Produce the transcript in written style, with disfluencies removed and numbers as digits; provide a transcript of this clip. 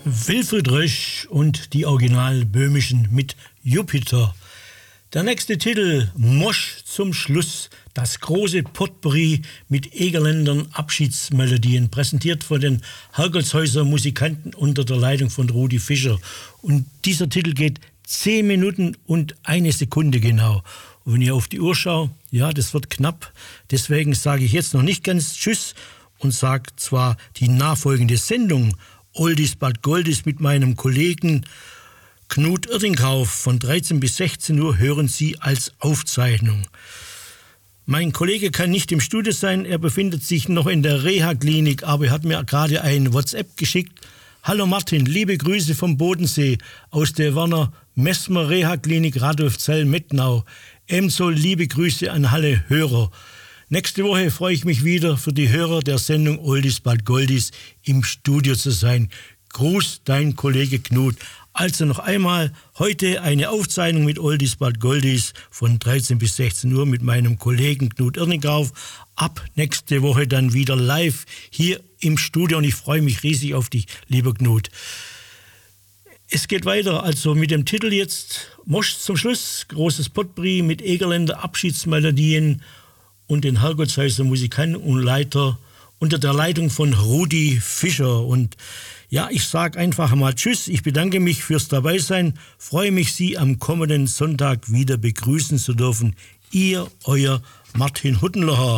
Wilfried Rösch und die Original-Böhmischen mit Jupiter. Der nächste Titel, Mosch zum Schluss, das große Potpourri mit Egerländern Abschiedsmelodien, präsentiert von den Hergolzhäuser Musikanten unter der Leitung von Rudi Fischer. Und dieser Titel geht 10 Minuten und 1 Sekunde genau. Und wenn ich auf die Uhr schaue, ja, das wird knapp. Deswegen sage ich jetzt noch nicht ganz Tschüss und sage zwar die nachfolgende Sendung Oldies but Goldies mit meinem Kollegen Knut Irtinghauf von 13 bis 16 Uhr hören Sie als Aufzeichnung. Mein Kollege kann nicht im Studio sein, er befindet sich noch in der Reha-Klinik, aber er hat mir gerade ein WhatsApp geschickt. Hallo Martin, liebe Grüße vom Bodensee aus der Werner Messmer Reha-Klinik Radolfzell-Mettnau. Ebenso liebe Grüße an alle Hörer. Nächste Woche freue ich mich wieder für die Hörer der Sendung Oldies but Goldies im Studio zu sein. Gruß, dein Kollege Knut. Also noch einmal heute eine Aufzeichnung mit Oldies but Goldies von 13 bis 16 Uhr mit meinem Kollegen Knut Irtinghauf. Ab nächste Woche dann wieder live hier im Studio und ich freue mich riesig auf dich, lieber Knut. Es geht weiter, also mit dem Titel jetzt Mosch zum Schluss, großes Potpourri mit Egerländer Abschiedsmelodien und den Hergolzhäuser Musikanten und Leiter unter der Leitung von Rudi Fischer. Und ja, ich sage einfach mal Tschüss, ich bedanke mich fürs Dabeisein, freue mich, Sie am kommenden Sonntag wieder begrüßen zu dürfen. Ihr, euer Martin Huttenloher.